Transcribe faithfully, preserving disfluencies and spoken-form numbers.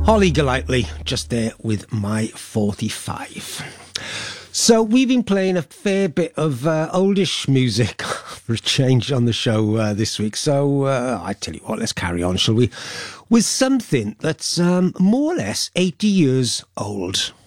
Holly Golightly, just there with My forty-five. So we've been playing a fair bit of uh, oldish music for a change on the show uh, this week. So uh, I tell you what, let's carry on, shall we? With something that's um, more or less eighty years old.